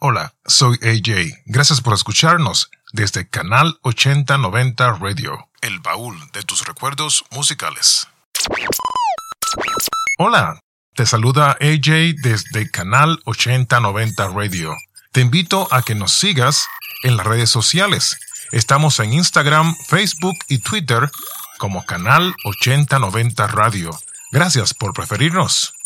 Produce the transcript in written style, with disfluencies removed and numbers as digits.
Hola, soy AJ. Gracias por escucharnos desde Canal 8090 Radio, el baúl de tus recuerdos musicales. Hola, te saluda AJ desde Canal 8090 Radio. Te invito a que nos sigas en las redes sociales. Estamos en Instagram, Facebook y Twitter como Canal 8090 Radio. Gracias por preferirnos.